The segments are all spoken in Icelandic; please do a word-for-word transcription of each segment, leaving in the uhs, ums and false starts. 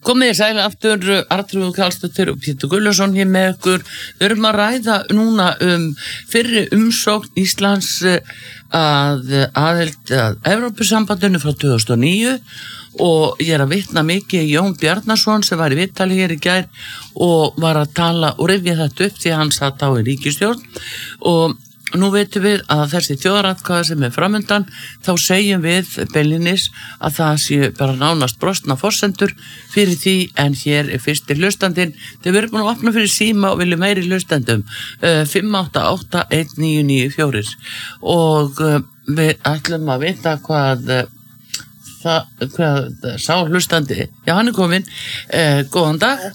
Komið þið sæl aftur, Arnþrúður Karlsdóttir og Pétur Gulluson hér með ykkur. Við erum að ræða núna um fyrri umsókn Íslands að aðild að Evrópusambandinu frá tvö þúsund og níu og ég er að vitna mikið Jón Bjarnason sem var í viðtali hér í gær og var að tala og rifja þetta upp því að hann satt á í ríkisstjórn og nú veitum við að þessi þjóðaratkvæði sem er framundan, þá segjum við beinlínis að það sé bara nánast brostna forsendur fyrir því en hér er fyrsti hlustandinn. Þeir verið búin að opna fyrir síma og viljum meiri hlustandum uh, fimm átta átta eitt níu níu fjögur og uh, við ætlum að vita hvað uh, það, hvað sá hlustandi. Já, hann er kominn. Uh, góðan dag.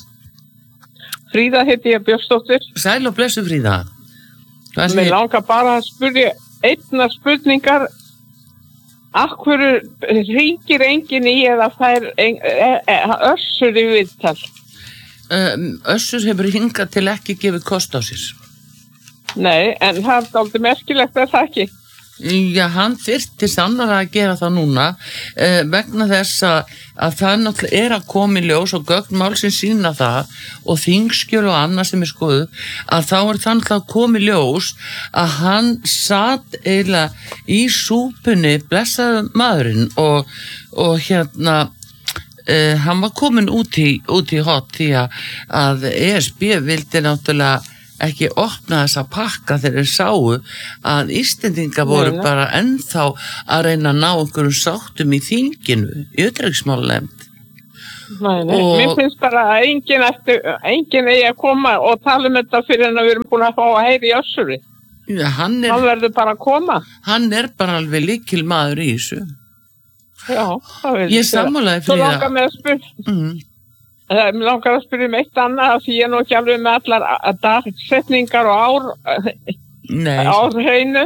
Fríða heiti ég Björnsdóttir. Sæl og blessu Fríða. Mér langar bara að spyrja einna spurningar af hverju hringir enginn í eða fær ein, e, e, Össur í viðtal? Um, Össur hefur hingað til ekki gefið kost á sér. Nei, en það er aldrei merkilegt að það ekki. Já, hann þyrfti sannara að gera það núna eh, vegna þess að, að það náttúrulega er að koma í ljós og gögn málsins sína það og þingskjöl og annað sem er skoðu að þá er þannig að koma í ljós að hann satt eiginlega í súpunni blessaðu maðurinn og, og hérna eh, hann var komin út í, út í hot því að, að E S B vildi náttúrulega ekki opna þessa pakka þegar þeir sáu að Íslendingar voru Nei, bara ennþá að reyna að ná einhverjum sáttum í þinginu, í utanríkismálanefnd. Nei, nei, og... mér finnst bara að enginn eftir, enginn eigi að koma og tala um þetta fyrir en að við erum búin að fá að heyra í Össuri. Já, hann er... Hann verður bara að koma. Hann er bara alveg lykil maður í þessu. Já, það vil ég sammálaði fyrir það. Svo langar mig að spyrja. Mm. Mér langar að spyrja um eitt annað af því ég er nú ekki alveg með allar dagsetningar og ár árheinu.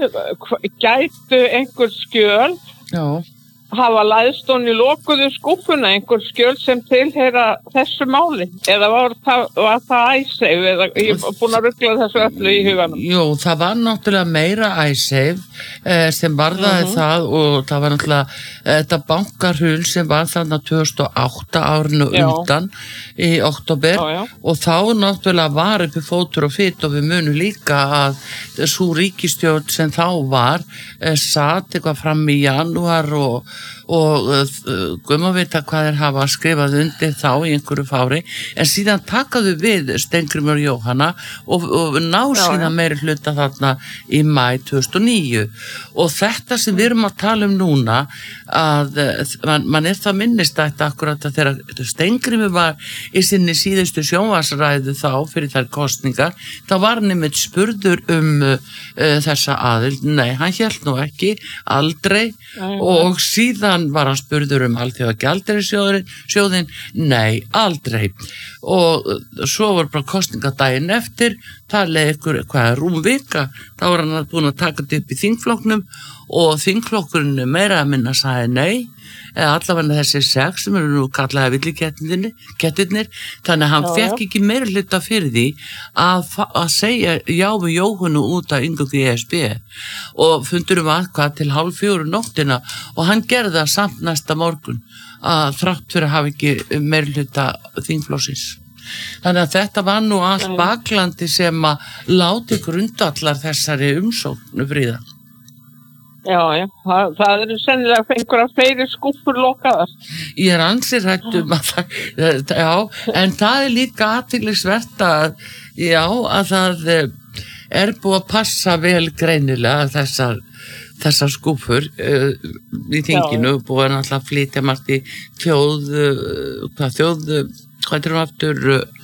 Gætu einhver skjöl Já. hafa læðst hún í lokuðu skúffuna, einhver skjöl sem tilheyra þessu máli? Eða var það, var það æsseif? Eða ég er búin að ruggla þessu öllu í huganum? Jú, það var náttúrulega meira æsseif eh, sem varðaði uh-huh. það og það var náttúrulega eh, þetta bankarhul sem var þarna tvö þúsund og átta árinu já. undan í október já, já. og þá náttúrulega var uppi fótur og fyrt og við munum líka að sú ríkisstjórn sem þá var eh, satt eitthvað fram í janúar og og uh, guðum að vita hvað þeir hafa skrifað undir þá í einhverju fári en síðan takaðu við Steingrímur Jóhanna og, og ná síðan meiri hluta þarna í maí tvö þúsund og níu og þetta sem við erum að tala um núna að man, man er það minnistætt akkurat að þegar Steingrímur var í sinni síðustu sjónvarpsræðu þá fyrir þær kosningar þá var hann einmitt spurður um uh, uh, þessa aðild, nei hann hélt nú ekki aldrei nei, og síðan var hann spurður um alþjóða gjaldeyrisjóðinn, nei, aldrei og svo var bara kosningadaginn eftir, það leið ykkur hvað er rúm vika, þá var hann búin að taka þetta upp í þingflokknum og þingflokkurinn meira að minna sagði nei, eða allavega þessi sex sem eru nú kallaði villikettirnir, þannig að hann já, fekk já. ekki meira hluta fyrir því að, að segja já við Jóhannu út af inngöngu í E S B og fundurum aðkvað til hálf fjóru nóttina og hann gerði það samt næsta morgun að þrátt fyrir að hafa ekki meira hluta þingflokksins. Þannig að þetta var nú allt baklandi sem að láti grundvallar þessari umsóknu Fríða. Já, já, það, það eru sennilega einhverja fleiri skúffur lokaðar. Ég er ansið hrætt um að það, já, en það er líka athyglisvert að, já, að það er búið að passa vel greinilega þessar, þessar skúffur uh, í þinginu, já, búið að náttúrulega flytja margt í þjóð, uh, hvað þjóð, hvað er það aftur,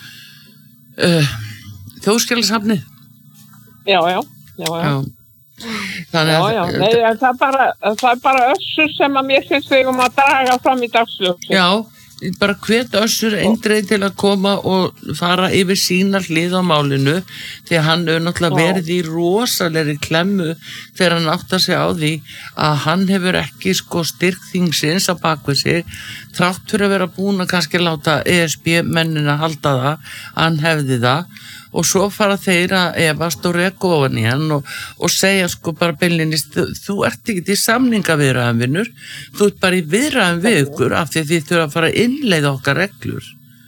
uh, þjóðskjalasafnið? Já, já, já, já. já. Þannig að já, já. Nei, það, er bara, það er bara Össur sem að mér finnst við um að draga fram í dagsljósi. Já, bara hvet Össur eindreið til að koma og fara yfir sína hlið á málinu því að hann hefur náttúrulega já. verið í rosalegri klemmu þegar hann áttar sig á því að hann hefur ekki sko styrk þingsins á bakvið sig þrátt fyrir að vera búin að kannski láta E S B mennina halda það, hann hefði það og svo fara þeir að efast og reka ofan í hann og, og segja sko bara beinlínis, þú, þú ert ekki til samningaviðræðum vinnur, þú ert bara í viðræðum við ykkur af því þið þurfa að fara að innleiða okkar reglur.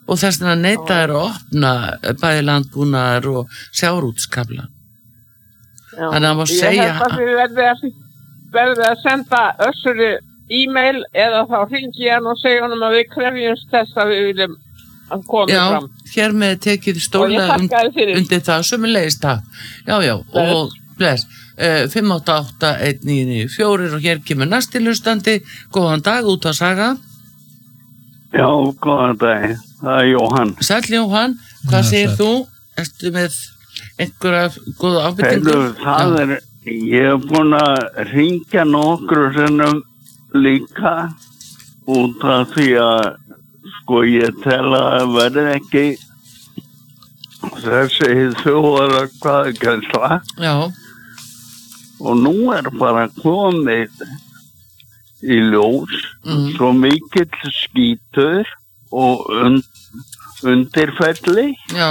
og þess vegna neita er að opna bæði landbúnaðar og sjávarútskafla. Þannig að það má segja... Ég held að við verðum verði að senda Össuri e-mail eða þá hringi hann og segja honum að við krefjumst þess að við viljum að koma já, fram. Já, hér með tekið stóla und, undir það, sömulegist það. Já, já, bless. Og bless. Uh, fimm átta átta eitt níu níu fjögur og hér kemur næsti hlustandi. Góðan dag, út á Saga. Já, góðan dag. Það er Jóhann. Sæll Jóhann, hvað ja, segir þú? Ertu með einhverja góða ábyrtingu? Það er, ég er búin að hringja nokkru sinnum líka út af því að sko ég tel að verði ekki þessi þjóðara hvað gæsla. Já. Og nú er bara komið í ljós mm. svo mikill skítur og und, undirfelli. Já.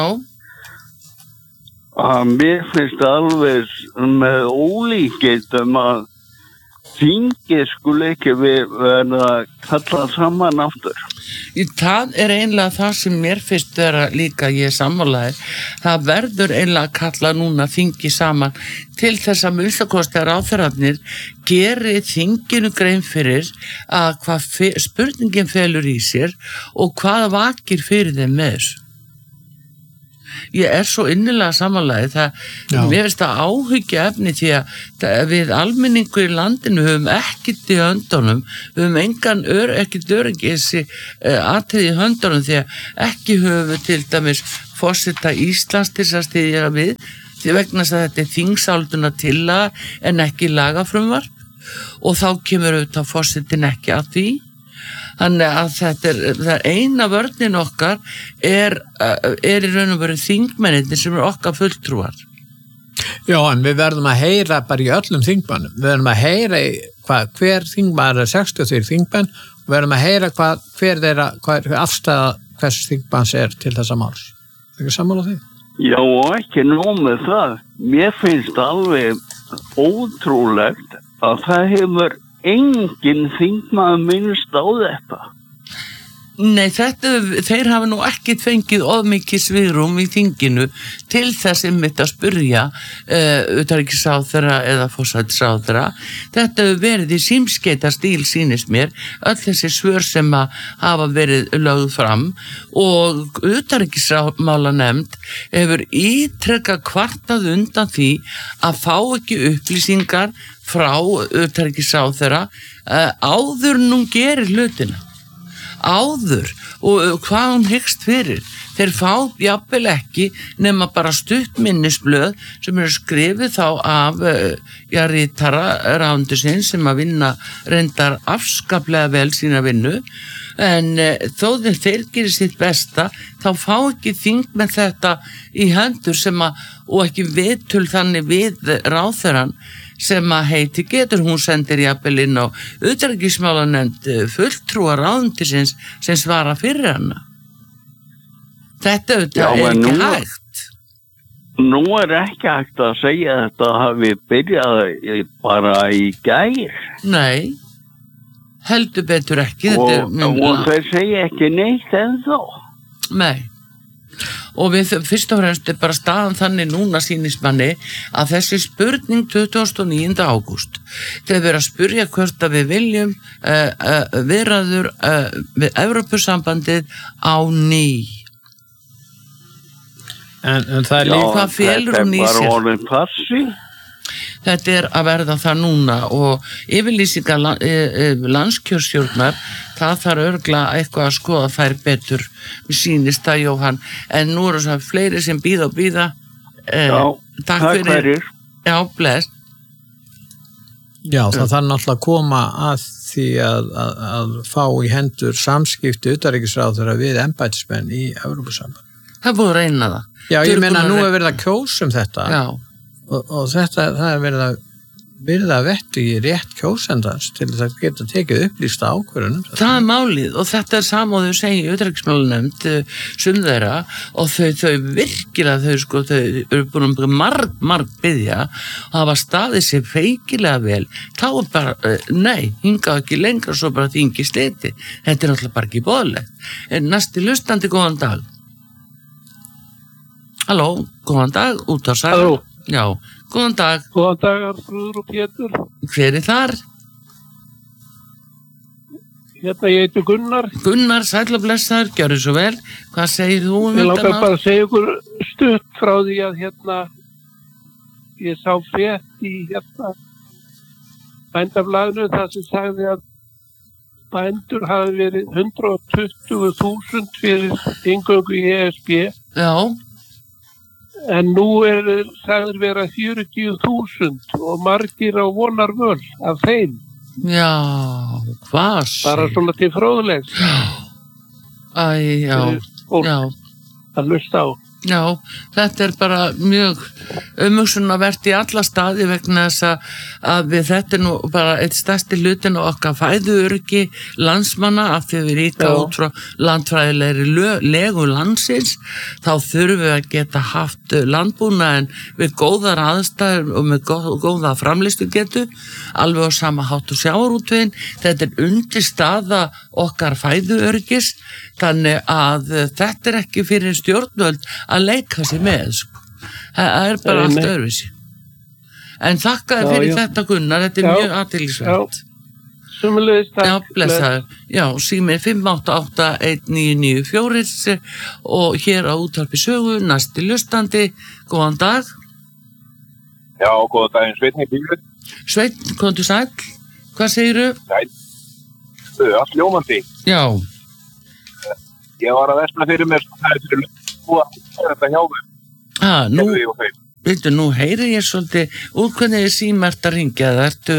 Að mér finnst alveg með ólíkeitum að þingi skuli ekki verða að kalla saman aftur. Það er einlega það sem mér finnst vera líka ég sammálaðir. Það verður einlega að kalla núna þingi saman til þess að minnstakosti að ráðherrarnir geri þinginu grein fyrir að hvað spurningin felur í sér og hvað vakir fyrir þeim með þessu. Ég er svo innilega samanlega það, mér finnst það áhyggja efni því að við almenningu í landinu höfum ekkert í höndunum, við höfum engan ör, ekkert öryggisi uh, atriði í höndunum því að ekki höfum við til dæmis forseta Íslands til að styðja við því vegna að þetta er þingsáldunartillaga en ekki lagafrumvarp og þá kemur auðvitað forsetin ekki að því. Þannig að þetta er, það er eina vörnin okkar er, er í raun og veru þingmennir sem eru okkar fulltrúar. Já, en við verðum að heyra bara í öllum þingmennum. Við verðum að heyra í hvað, hver þingmann er sextíu og þrír þingmenn og við verðum að heyra hvað, hver þeirra, hvað er afstæða hvers þingmanns er til þessa máls. Er ekki sammála því? Já, og ekki nóg með það. Mér finnst alveg ótrúlegt að það hefur engin þingmaður minnst á þetta. Nei, þetta, þeir hafa nú ekkert fengið of mikið svigrúm í þinginu til þess einmitt að spurja uh, utanríkisráðherra eða forsætisráðherra. Þetta hefur verið í símskeita stíl sýnist mér, öll þessi svör sem að hafa verið lögð fram og utanríkismálanefnd hefur ítrekka kvartað undan því að fá ekki upplýsingar frá utanríkisráðherra uh, áður nú gerir hlutina. Áður og hvað hún hyggst fyrir. Þeir fá jafnvel ekki nema bara stuttminnisblöð sem eru skrifið þá af já, ritara ráðuneytisins sem að vinna reyndar afskaplega vel sína vinnu en þó þeir þeir gerir sitt besta þá fá ekki þing með þetta í hendur sem að og ekki viðtöl þannig við ráðherran sem að heiti getur hún sendir jafnvel inn á utanríkismálanefnd fulltrúa ráðuneytisins sem svara fyrir hana. Þetta auðvitað er ekki nú, hægt. Nú er ekki hægt að segja þetta hafi byrjað bara í gær. Nei, heldur betur ekki. Og, þetta er, og þeir segja ekki neitt ennþá. Nei. Og við fyrst og fremst er bara staðan þannig núna sýnist manni að þessi spurning tuttugasta og níunda ágúst þegar við erum að spurja hvort að við viljum uh, uh, viðræður uh, við Evrópusambandið á ný. En, en það er líka hvað felur hún í sér. Þetta er bara orðin passi. Þetta er að verða það núna og yfirlýsingar landskjörstjórnar, það þarf örugglega eitthvað að skoða þær betur. Við sýnist það, Jóhann, en nú eru það fleiri sem bíða og bíða. Eh, Já, takk fyrir. Já, bless. Já, það þarf náttúrulega að koma að því að, að, að fá í hendur samskipti utanríkisráðherra við embættismenn í Evrópusambandinu. Það er búið að reyna það. Já, ég meina nú er verið að kjósa um þetta. Já. Og, og þetta, það er verið að virða vettu í rétt kjósendans til þess að geta tekið upplýsta ákvörðun. Það er málið og þetta er sama og þau segja í utanríkismálanefnd sum þeirra og þau, þau virkilega þau sko, þau eru búin að marg, marg byggja og hafa staðið sér feikilega vel, þá er bara, nei, hingað ekki lengra svo bara þingi sliti. Þetta er náttúrulega bara ekki boðlegt. En næsti hlustandi, góðan dag. Halló, góðan dag, út á sæl. Halló. Já, góðan dag. Góðan dag, Arnfrúður og Pétur. Hver er þar? Hérna, ég heiti Gunnar. Gunnar, sæll og blessaður, gjörðu svo vel. Hvað segir þú um þetta? Ég langar bara að segja ykkur stutt frá því að hérna, ég sá frétt í hérna bændablaðinu þar sem sagði að bændur hafi verið hundrað tuttugu þúsund fyrir inngöngu í E S B. Já. En nú er sagður vera fjörutíu þúsund og margir á vonar völ af þeim. Já, hvað sé? Bara svona til fróðulegs. Já, æ, já, já. Að hlusta á. Já, þetta er bara mjög umhugsunarvert í alla staði vegna þess að, að við þetta er nú bara eitt stærsti hlutin og okkar fæðuöryggi landsmanna af því við ríka Já. Út frá landfræðilegri legu landsins þá þurfum við að geta haft landbúnaðinn við góðar aðstæður og með góða framleiðslu getu alveg á sama hátt og sjávarútveginn. Þetta er undir staða okkar fæðuöryggis þannig að þetta er ekki fyrir stjórnvöld að leika sér með sko. Það er bara allt öðruvísi. En þakka þér fyrir já. Þetta Gunnar, þetta er já. Mjög athyglisvert. Sumulegis, takk. Já, blessaður. Já, sími fimm átta átta eitt níu níu fjögur og hér á Útvarpi Sögu, næsti hlustandi. Góðan dag. Já, góðan daginn, Sveinn í bílu. Sveinn, komdu sæll. Hvað segirðu? Sæll. Þau, allt ljómandi. Já. Ég var að vesna fyrir mér það er fyrir lúa þetta hjá þau. Ah, nú, veitu, nú heyri ég svolítið úr hvernig ég símert að ringja það. Ertu,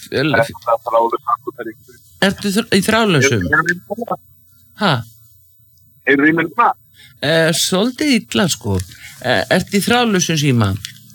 ertu þr í þrálausum? Hæ? Heyrðu í mér hvað? Eh, svolítið illa, sko. Eh, ertu í þrálausum síma?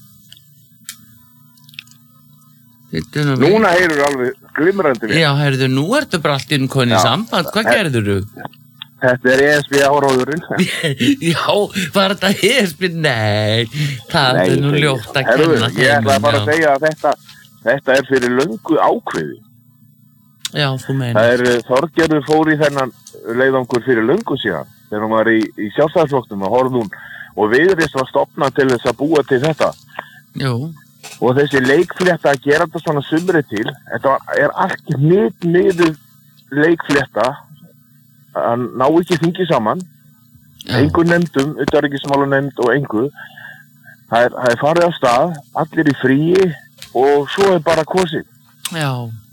Núna heyrðu alveg glimrandi við. Já, heyrðu, nú ertu bara allt inn konið samband. Hvað gerður þú? Þetta er E S B áróðurinn. Já, var þetta E S B? Nei, það er nú ljótt að kenna þeim. Ég ætla bara að segja að þetta, þetta er fyrir löngu ákveði. Já, þú meinar. Það er Þorgerður fór í þennan leiðangur fyrir löngu síðan, þegar hún var í, í Sjálfstæðisflokknum og horfði hún og Viðreisn var stofnað til þess að búa til þetta. Jú. Og þessi leikflétta að gera þetta svona sumri til, þetta er allt nýtt niður leikflétta að ná ekki þingi saman engu nefndum, utanríkismálanefnd og engu það er, það er farið á stað, allir í fríi og svo er bara kosið. Já.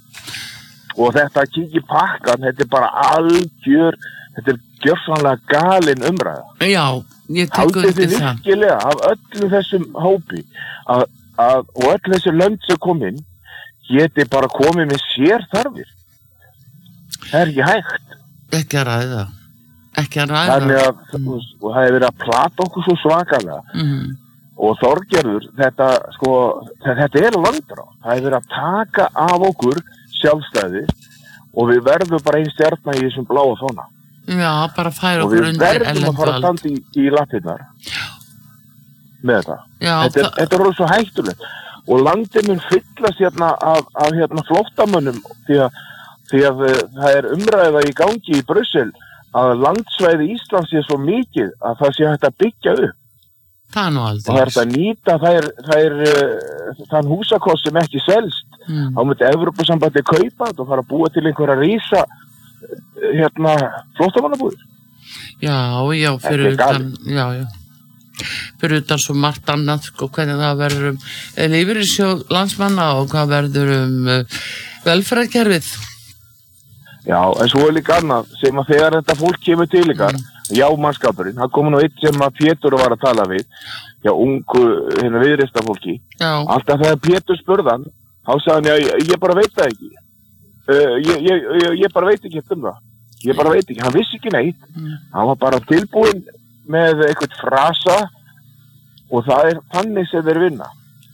Og þetta að kíkja í pakkan, þetta er bara algjör, þetta er gjörsamlega galin umræða. Já, ég tek undir það. Haldið þið virkilega af öllum þessum hópi að, að, og öll þessi lönd sem kom inn geti bara komið með sér þarfir. Það er ekki hægt. Ekki að ræða. Ekki að ræða. Þannig að mm. og það hefur verið að plata okkur svo svakalega. Mm. Og Þorgerður, þetta, sko, þetta er landráð. Það hefur verið að taka af okkur sjálfstæði og við verðum bara einn stjarna í þessum bláa fána. Já, bara færa okkur undir erlendvald. Og við verðum að fara að standa í, í lappirnar. Já. Með þetta. Já. Þetta er, þetta er svo hættulegt. Og landið mun fyllast hérna af, af hérna flóttamönnum því að Því að það er umræða í gangi í Brussel að landsvæði Íslands sé svo mikið að það sé hægt að byggja upp. Það er nú aldrei. Og það er hægt að nýta, það er, það er uh, þann húsakost sem ekki selst. Mm. Þá myndi Evrópusambandið kaupa þetta og fara að búa til einhverja rísa uh, hérna flóttamannabúðir. Já, já, fyrir utan, já, já. Fyrir utan svo margt annað, sko, hvernig það verður um lífeyrissjóð landsmanna og hvað verður um uh, velferðarkerfið. Já, en svo er líka annað sem að þegar þetta fólk kemur til ykkar, mm. já, mannskapurinn, það kom nú eitt sem að Pétur var að tala við, já, ungu, hérna viðreista fólki, já. Alltaf þegar Pétur spurðan, þá sagði hann, já, ég, ég bara veit það ekki, uh, ég, ég, ég, ég bara veit ekki um það, ég bara veit ekki, hann vissi ekki neitt, mm. hann var bara tilbúinn með eitthvað frasa og það er þannig sem þeir vinna.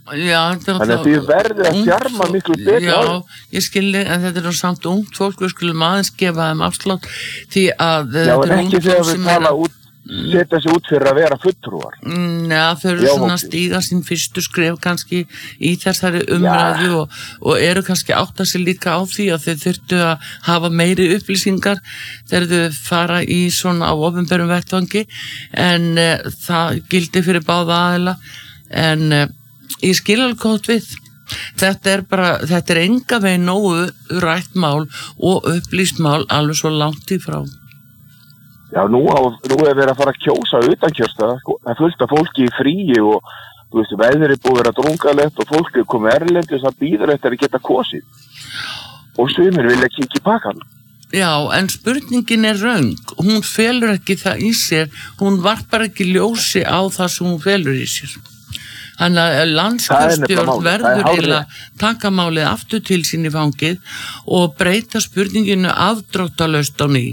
Já, þannig að þið verður að þjarma miklu betur. Já, ég skilji, en þetta er nú samt ungt fólk, við skulum aðeins gefa þeim afslátt því að já, en ekki þegar við tala út setja sig út fyrir að vera fulltrúar. Neða, þau eru svona að stíga sín fyrstu skref kannski í þessari umræðu og, og eru kannski átta sig líka á því að þau þurftu að hafa meiri upplýsingar þegar þau fara í svona á opinberum vettvangi en uh, það gildi fyrir báða aðila en uh, ég skil alveg gott við. Þetta er bara, þetta er enga veginn nógu rætt mál og upplýst mál alveg svo langt í frá. Já, nú, á, nú er verið að fara að kjósa utankjörsta, það er fullt af fólki í fríi og þú veist, veður er búið að vera drungalegt og fólk er komið erlendis að býður eftir að geta kosið og sumir vilja kíkja í pakkan. Já, en spurningin er röng, hún felur ekki það í sér, hún varpar ekki ljósi á það sem hún felur í sér. Þannig að landskjörstjórn verður til að taka málið aftur til sín í fangið og breyta spurninginu afdráttalaust á ný.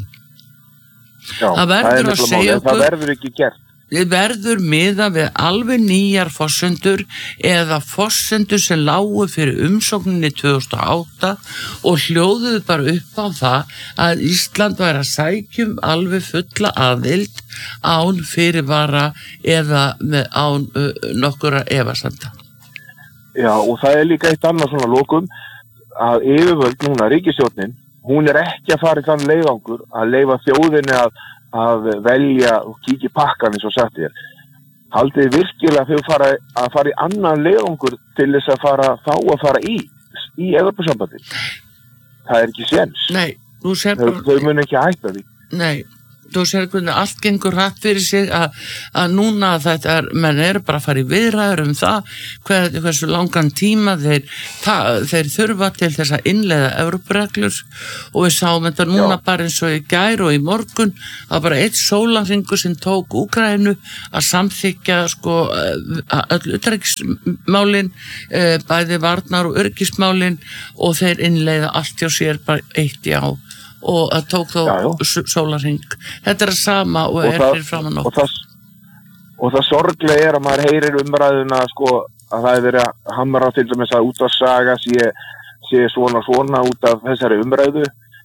Já, það verður að segja okkur, það verður ekki gert. Við verður miða við alveg nýjar forsendur eða forsendur sem lágu fyrir umsókninni tvö þúsund og átta og hljóðuðu bara upp á það að Ísland væri að sækjum alveg fulla aðild án fyrirvara eða með án uh, nokkura efasemda. Já, og það er líka eitt annað svona lokum að yfirvöld núna, ríkisstjórnin, hún er ekki að fara í þann leiðangur að leyfa þjóðinni að, að velja og kíkja í pakkan eins og sagt þér. Haldið virkilega að þau fara að fara í annan leiðangur til þess að fara þá að fara í, í Evrópusambandi. Það er ekki séns. Nei, þú sér bara... Þau, þau mun ekki hætta því. Nei, þú sér hvernig allt gengur hratt fyrir sig að, að núna þetta er, menn eru bara að fara í viðræður um það hver, hversu langan tíma þeir, það, þeir þurfa til þess að innleiða Evrópureglur og við sáum þetta núna Já. Bara eins og í gær og í morgun að bara eitt sólarhringur sem tók Úkraínu að samþykja sko öll utanríkismálin bæði varnar og öryggismálin og þeir innleiða allt hjá sér bara eitt í á og að tók þó já, já. Sólarhring. Þetta er að sama og, og er það, fyrir framan okkur. Og það, og það sorglega er að maður heyrir umræðuna sko að það er verið að hamra til dæmis að út að saga sé, sé svona svona út af þessari umræðu.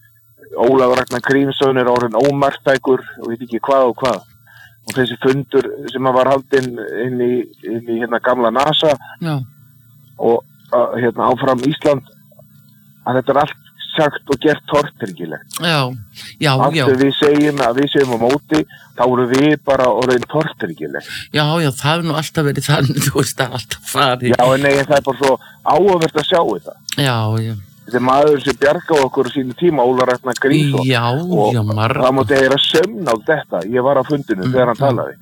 Ólafur Ragnar Grímsson er orðinn ómarktækur og veit ekki hvað og hvað. Og þessi fundur sem að var haldinn inn í, inn í hérna gamla NASA já. Og að, hérna áfram Ísland að þetta er allt sagt og gert tortryggilegt. Já, já, Allt já. Allt við segjum að við segjum á móti, þá eru við bara orðin tortryggilegt. Já, já, það er nú alltaf verið þannig, þú veist það alltaf farið. Já, en nei, það er bara svo áhugavert að sjá þetta. Já, já. Þetta er maður sem bjargaði okkur á sínu tíma, Ólafur Ragnar Grímsson. Já, já, marg. Og það mátti heyra sömn á þetta, ég var á fundinu mm, þegar hann talaði.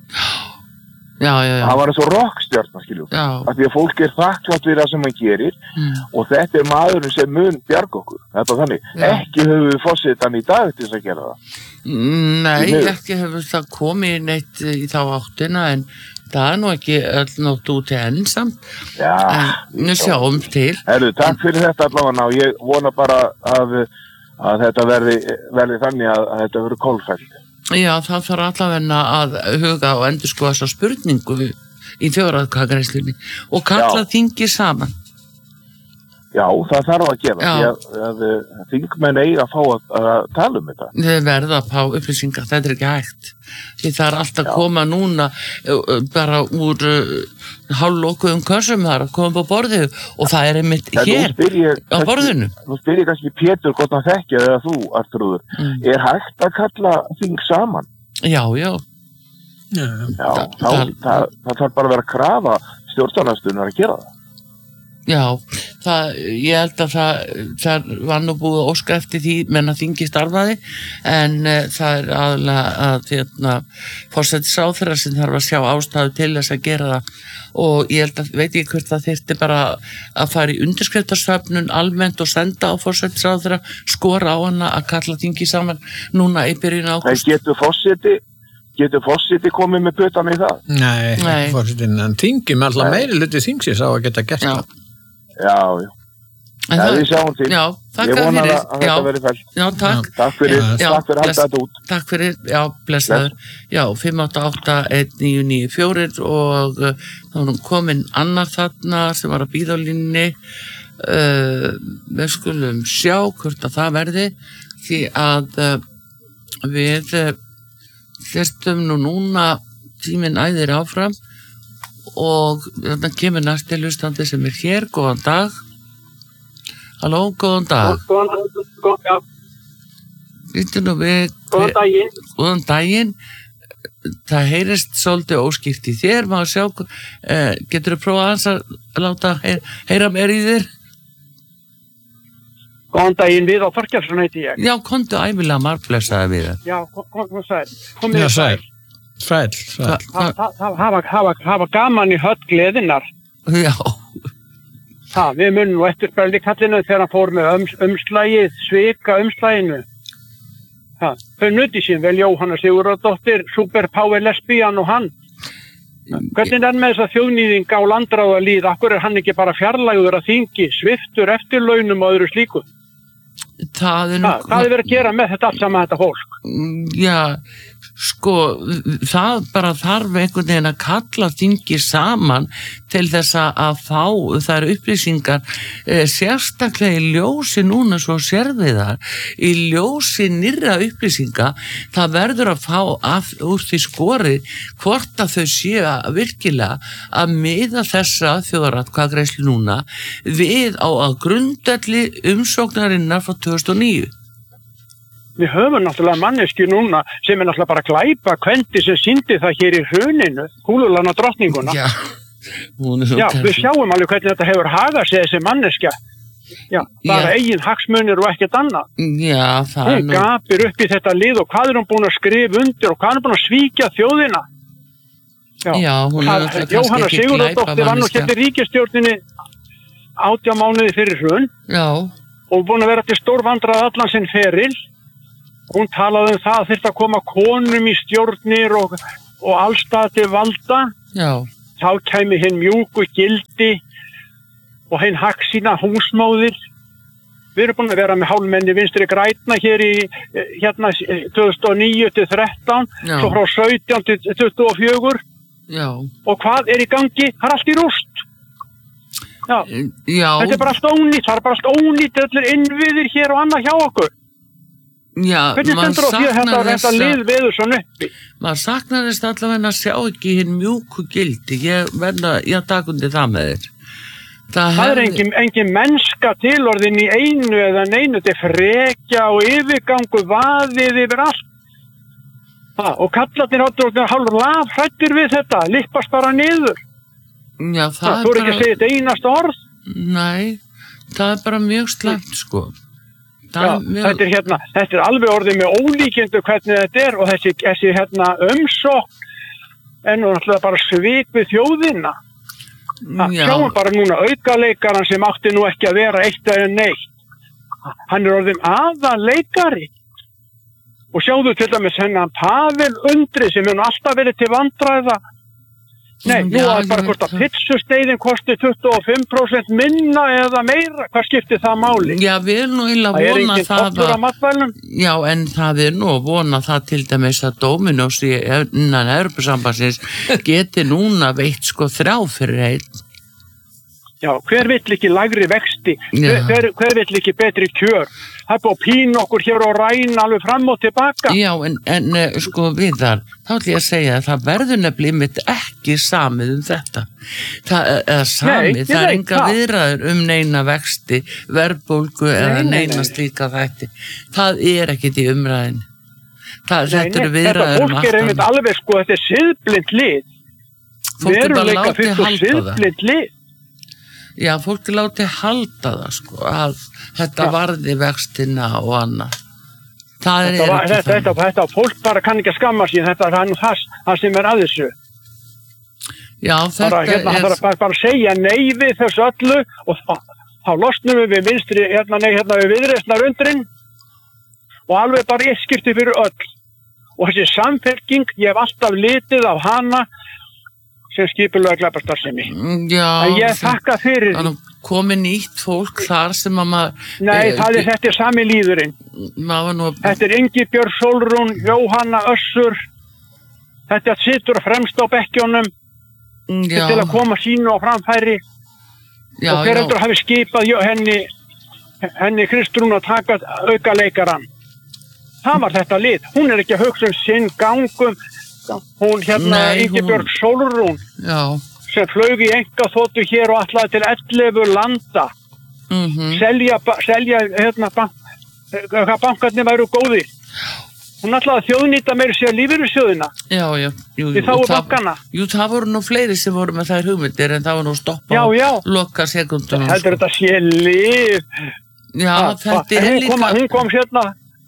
Já, já, já. Það var eins og rockstjarna, skiljum. Já. Af því að fólk er þakklátt við það sem hann gerir mm. og þetta er maðurinn sem mun bjarga okkur. Þetta er þannig. Já. Ekki höfum við fórsetan í dag til þess að gera það. Nei, ekki hefur það komið neitt í þá áttina en það er nú ekki öll nótt úti ensamt. Já. En við sjáum til. Herru, takk fyrir þetta allavega og ég vona bara að, að þetta verði, verði þannig að, að þetta verði kolfælt. Já, það þarf allavegna að huga og endur sko þessa spurningu í þjóðaratkvæðagreiðslunni og kalla þingi saman. Já, það þarf að gera. Því að, að, að þingmenn eiga að fá að, að tala um þetta. Þau verða að fá upplýsingar, þetta er ekki hægt. Því það er alltaf að koma núna bara úr uh, hálflokuðum kössum þar að koma á borðið og það er einmitt en hér ég, á borðinu. Nú spyr ég kannski Pétur hvort hann þekkja eða þú, Artrúður. Mm. Er hægt að kalla þing saman? Já, já. Já, já það, það, það, það þarf bara að vera að krafa stjórnarnarstöðunar að gera það. Já, það, ég held að það, það var nú búið að óska eftir því menn að þingi starfaði en uh, það er aðalega að hérna, forsætisráðherra sem þarf að sjá ástæðu til þess að gera það og ég held að, veit ég hvert það þyrfti bara að fara í undirskriftarsöfnun almennt og senda á forsætisráðherra, skora á hana að kalla þingi saman núna í byrjun ágúst. Það getur forseti Getur fórseti komið með putan í það? Nei, Nei. Fórsetin, en þingi með alltaf meiri hluti þingsins á að geta gert það. Já, já. En það, við sjáum til. Já. Ég vona að, að þetta verið fælt. Já, takk. Takk fyrir, já, takk fyrir alltaf þetta út. Takk fyrir, já, blessaður. Já, fimm átta átta eitt níu níu fjögur og uh, þá erum komin annar þarna sem var að bíða á línni. Uh, við skulum sjá hvort að það verði því að uh, við uh, hlustum nú núna tíminn æðir áfram og þannig kemur næsti hlustandi sem er hér. Góðan dag. Halló, góðan dag. Góðan dag, góðan dag. Vittu nú við... Góðan daginn. Góðan daginn. Það heyrist svolítið óskýrt í þér, maður sjá, eh, getur þú prófað hans að láta heyra, heyra mér í þér? Góðan daginn, við á Þorkelsson heiti ég. Já, komdu ævilega margblessaði við það. Já, kom sæl. Komið sæl. Sæl, sæl. Hafa, hafa, hafa gaman í höll gleðinnar. Já. Það, við munum nú eftir Böllíkallinu þegar hann fór með ums, umslægið, svika umslæginu. Það, þau nuti sín vel Jóhanna Sigurðardóttir, superpower lesbían og hann. Hvernig er með þess að þjóðnýðing á landráða líð, akkur er hann ekki bara fjarlægur að þingi, sviftur eftir launum og öðru slíku? Það er nú... Það, það er verið að gera með þetta allt saman þetta fólk. Já, sko, það bara þarf einhvern veginn að kalla þingi saman til þess að fá þær upplýsingar eh, sérstaklega í ljósi núna svo sérviðar, í ljósi nýrra upplýsinga, það verður að fá af, úr því skorið hvort að þau séu að virkilega að miða þessa þjóðaratkvæðagreiðslu núna við á að grundvelli umsóknarinnar frá tvö þúsund og níu. Við höfum náttúrulega manneski núna sem er náttúrulega bara glæpa kvendi sem sýndi það hér í hruninu, Kúlulana drottninguna. Já, hún er svo Já, við sjáum alveg hvernig þetta hefur hagað sig þessi manneskja. Já, bara Já. eigin hagsmunir og ekkert annað. Já, það hún er nú... Hún gapir upp í þetta lið og hvað er hún búin að skrifa undir og hvað er hún búin að svíkja þjóðina. Já, Já hún er alltaf kannski Jóhanna ekki Sigurðardóttir var nú hérna í ríkisstjórninni átján mánuði fyrir hrun. Já. Og búin að vera til stórvandrað allan sinn feril. Hún talaði um það að þyrfti að koma konum í stjórnir og, og allstað til valda. Já. Þá kæmi hinn mjúku gildi og hinn hagsýna húsmóðir. Við erum búin að vera með hálmenni vinstri græna hér í hérna tvö þúsund og níu til þrettán, Já. svo frá sautján til tuttugu og fjögur. Já. Og hvað er í gangi? Það er allt í rúst. Já. Já. Þetta er bara allt ónýtt, það er bara allt ónýtt allir innviðir hér og annað hjá okkur. Já, hvernig stendur á því að þetta, þetta lið veður svona uppi? Maður saknar þess allavega að sjá ekki hinn mjúku gildi. Ég verða, ég takk undir það með þér. Það, það er engin, engin mennska tilorðin í einu eða neinu, þetta er frekja og yfirgangu vaðið yfir allt. Það, og kallarnir áttur hálf lafhrættir við þetta, lippast bara niður. Já, það, það er bara... Þú er ekki að segja þetta einasta orð? Nei, það er bara mjög slæmt, sko. Já, mjög... þetta, er hérna, þetta er alveg orðið með ólíkjendu hvernig þetta er og þessi, þessi hérna, umsókn er nú náttúrulega bara svik við þjóðina. Það sjáum bara núna aukaleikaran sem átti nú ekki að vera eitt eða neitt. Hann er orðin aðaleikari. Og sjáðu til dæmis hennan Pavel Undri sem er nú alltaf verið til vandræða. Nei, nú er bara hvort að pizzusteiðin kosti tuttugu og fimm prósent minna eða meira. Hvað skiptir það máli? Já, við erum nú illa að vona það að... Já, en það er nú að vona það til dæmis að Dominos í innan Evrópusambandsins geti núna veitt sko þrjá fyrir einn. Já, hver vill ekki lægri vexti? Hver, hver, hver vill ekki betri kjör? Það er búið að pína okkur hér og ræna alveg fram og tilbaka. Já, en, en sko við þar, þá ætlum ég að segja að það verður nefnilega mitt ekki samið um þetta. Það, eða samið, nei, það er enga viðræður um neina vexti, verðbólgu nei, eða neina slíka þætti. Það er ekkit í umræðin. Það, nei, þetta eru viðræður um allt. Þetta fólk er einmitt alveg sko, þetta er siðblind lið. Fólk er bara látið halda það. Já, fólk er látið halda það, sko, að þetta Já. varði vextina og annað. Það er þetta, ekki þetta, þetta, þetta fólk bara kann ekki að skamma sín, þetta er það, það sem er að þessu. Já, þetta bara, hérna, er... Það er bara, bara að segja nei við þessu öllu og þá, þá losnum við við vinstri, hérna, nei, hérna við viðreisnar undrin og alveg bara eitt skipti fyrir öll. Og þessi samfélking, ég hef alltaf litið á hana sem skipulega glæparstarfsemi. Já. En ég þakka fyrir því. komið nýtt fólk þar sem að maður... Nei, e, það er, þetta er sami líðurinn. Nú... Þetta er Ingibjörg Sólrún, Jóhanna Össur. Þetta situr fremst á bekkjónum til að koma sínu á framfæri. Já, og hver heldur hafi skipað henni, henni Kristrún að taka auka leikarann. Það var þetta lið. Hún er ekki að hugsa um sinn gangum. Hún hérna, Ingibjörg hún... Sólrún, já. Sem flög í engaþotu hér og ætlaði til ellefu landa. Mm-hmm. Selja, selja hérna, bank, bankarnir væru góðir. Hún ætlaði að þjóðnýta meira sér lífeyrissjóðina. Já, já. Jú, Því þá er bankana. Jú, það voru nú fleiri sem voru með þær hugmyndir en það var nú stoppa já, já. og loka sekundum. Heldur þetta sé líf. Já, ha, þetta er líka... Hún kom, hún kom sérna,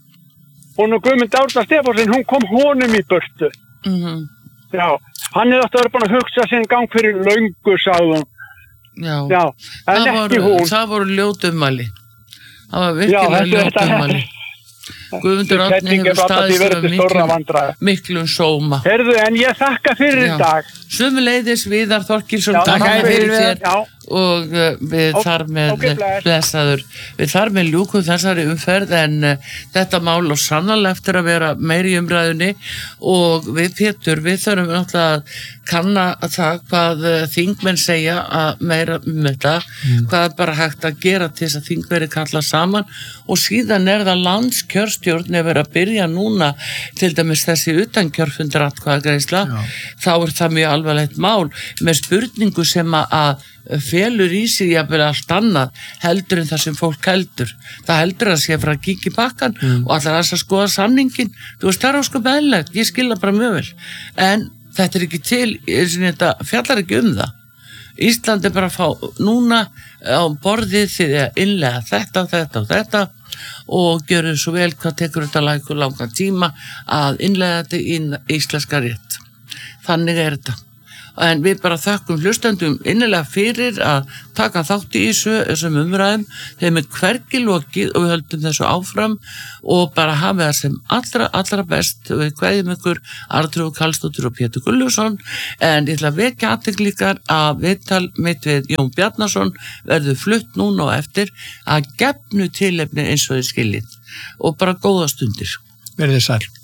hún og Guðmund Árna Stefánsson, hún kom honum í burtu. Mhm. Já, hann er alltaf búin að hugsa sinn gang fyrir löngu, sagðum. Já, já en það ekki voru, hún. Það voru ljótumæli. Það var virkilega ljótumæli. Guðmundur Árni hefur staðið sem miklum, miklum sóma. Herðu, en ég þakka fyrir í dag. Sömuleiðis Viðar Þorkilsson, þakka fyrir þér. Og uh, við okay, þar með okay, blessaður, við þar með ljúkum þessari umferð en uh, þetta mál og sannarlega eftir að vera meiri umræðunni og við Pétur, við þurfum náttúrulega að kanna það hvað uh, þingmenn segja að meira um þetta, mm. hvað er bara hægt að gera til þess að þingveri kalla saman og síðan er það landskjörstjórn ef er að byrja núna til dæmis þessi utankjörfundur atkvæðagreiðsla, þá er það mjög alvarlegt mál með spurningu sem að felur í sig jafnvel allt annað heldur en það sem fólk heldur það heldur að sé frá að kíkja í bakkan mm. og allar þess að skoða samningin þú veist það er ósköp eðlilegt, ég skilja bara mjög vel en þetta er ekki til þetta fjallar ekki um það Ísland er bara að fá núna á borðið því að innlega þetta, þetta og þetta og gjöru svo vel hvað tekur þetta lækur langan tíma að innlega þetta í íslenska rétt þannig er þetta en við bara þökkum hlustendum innilega fyrir að taka þátt í þessu, þessum umræðum þeim er hvergi lokið og við höldum þessu áfram og bara hafa það sem allra, allra best og við kveðjum ykkur Arnþrúður Karlsdóttir og Pétur Gunnlaugsson en ég ætla að vekja athygli að viðtal mitt við Jón Bjarnason verður flutt núna og eftir að gefnu tilefni eins og þið skiljið og bara góða stundir. Verðið sæl.